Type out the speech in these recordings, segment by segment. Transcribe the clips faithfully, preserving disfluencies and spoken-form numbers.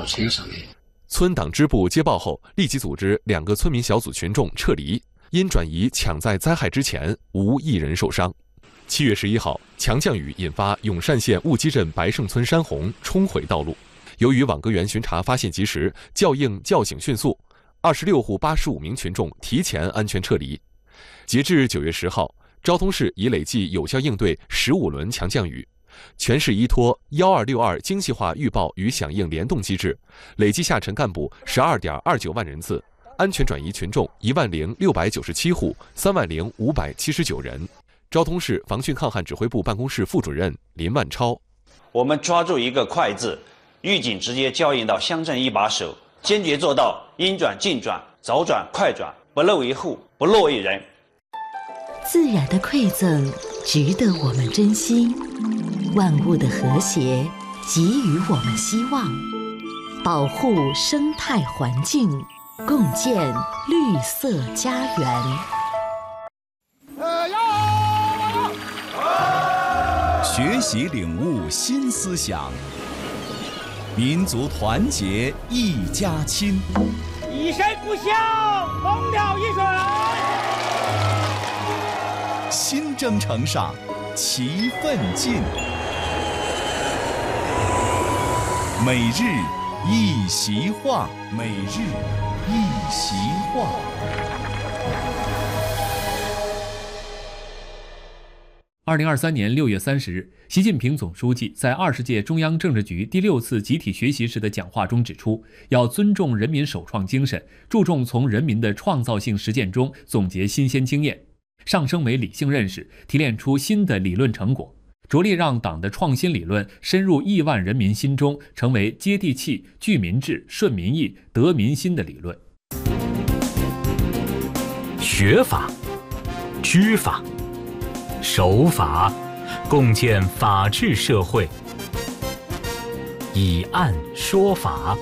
村上的。 村党支部接报后，立即组织两个村民小组群众撤离，因转移抢在灾害之前，无一人受伤。七月十一号，强降雨引发永善县务基镇白胜村山洪冲毁道路。由于网格员巡查发现及时，校应叫醒迅速，二十六户八十五名群众提前安全撤离。截至九月十号，昭通市已累计有效应对十五轮强降雨。全市依托幺二六二精细化预报与响应联动机制，累计下沉干部十二点二九万人次，安全转移群众一万零六百九十七户，三万零五百七十九人。昭通市防汛抗旱指挥部办公室副主任林万超： 我们抓住一个快字，预警直接交印到乡镇一把手，坚决做到应转尽转、早转快转，不漏一户，不落一人。 自然的馈赠值得我们珍惜，万物的和谐给予我们希望，保护生态环境，共建绿色家园。 学习领悟新思想，民族团结一家亲。 以身不相，猛鸟一水。 新征程上，齐奋进。每日一席话，每日一席话。 二零二三年六月三十日，习近平总书记在二十届中央政治局第六次集体学习时的讲话中指出，要尊重人民首创精神，注重从人民的创造性实践中总结新鲜经验，上升为理性认识，提炼出新的理论成果，着力让党的创新理论深入亿万人民心中，成为接地气、聚民智、顺民意、得民心的理论。 学法、知法、守法，共建法治社会。以案说法。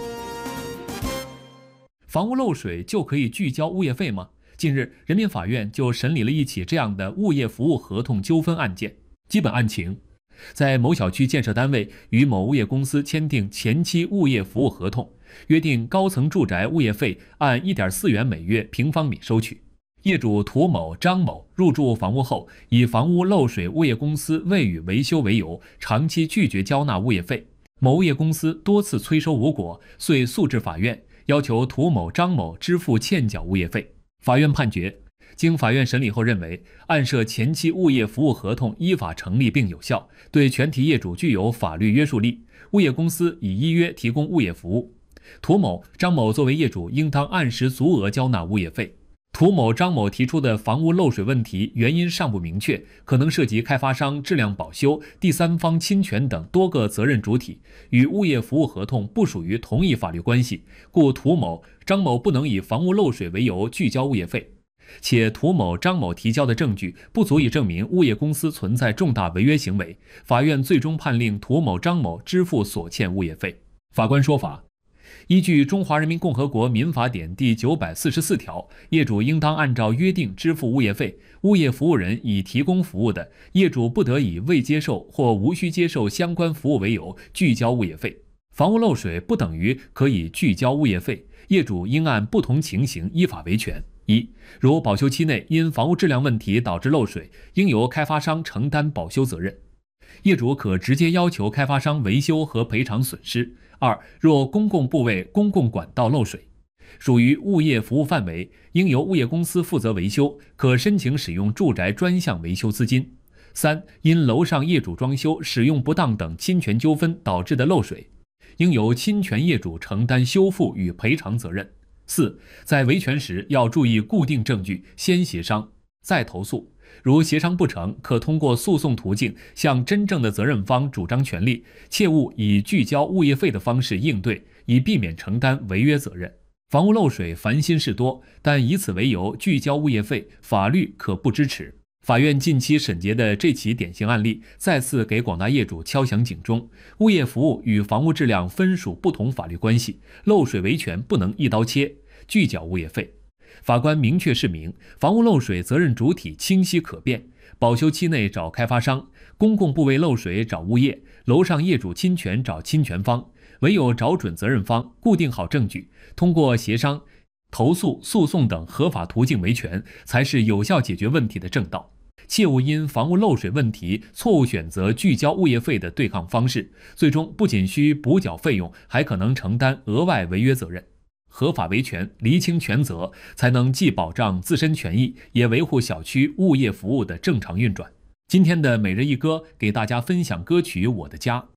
房屋漏水就可以拒交物业费吗？近日，人民法院就审理了一起这样的物业服务合同纠纷案件。基本案情：在某小区建设单位与某物业公司签订前期物业服务合同，约定高层住宅物业费按 一点四元每月平方米收取。业主涂某、张某入住房屋后，以房屋漏水物业公司未予维修为由，长期拒绝交纳物业费。某物业公司多次催收无果，遂诉至法院，要求涂某、张某支付欠缴物业费。法院判决，经法院审理后认为，案涉前期物业服务合同依法成立并有效，对全体业主具有法律约束力。物业公司已依约提供物业服务，涂某、张某作为业主，应当按时足额交纳物业费。涂某、张某提出的房屋漏水问题原因尚不明确，可能涉及开发商质量保修、第三方侵权等多个责任主体，与物业服务合同不属于同一法律关系，故涂某、张某不能以房屋漏水为由拒交物业费。且涂某、张某提交的证据不足以证明物业公司存在重大违约行为，法院最终判令涂某、张某支付所欠物业费。法官说法：依据《中华人民共和国民法典》第九百四十四条，业主应当按照约定支付物业费。物业服务人已提供服务的，业主不得以未接受或无需接受相关服务为由拒交物业费。房屋漏水不等于可以拒交物业费，业主应按不同情形依法维权。一、如保修期内因房屋质量问题导致漏水，应由开发商承担保修责任，业主可直接要求开发商维修和赔偿损失。二、若公共部位、公共管道漏水，属于物业服务范围，应由物业公司负责维修，可申请使用住宅专项维修资金。三、因楼上业主装修使用不当等侵权纠纷导致的漏水，应由侵权业主承担修复与赔偿责任。四、在维权时要注意固定证据，先协商，再投诉。如协商不成，可通过诉讼途径向真正的责任方主张权利，切勿以拒交物业费的方式应对，以避免承担违约责任。房屋漏水烦心事多，但以此为由拒交物业费，法律可不支持。法院近期审结的这起典型案例，再次给广大业主敲响警钟：物业服务与房屋质量分属不同法律关系，漏水维权不能一刀切，拒缴物业费。法官明确释明，房屋漏水责任主体清晰可辨，保修期内找开发商，公共部位漏水找物业，楼上业主侵权找侵权方， 唯有找准责任方，固定好证据，通过协商、投诉、诉讼等合法途径维权，才是有效解决问题的正道。切勿因房屋漏水问题错误选择拒交物业费的对抗方式，最终不仅需补缴费用，还可能承担额外违约责任。合法维权，厘清权责，才能既保障自身权益，也维护小区物业服务的正常运转。今天的每日一歌给大家分享歌曲《我的家》。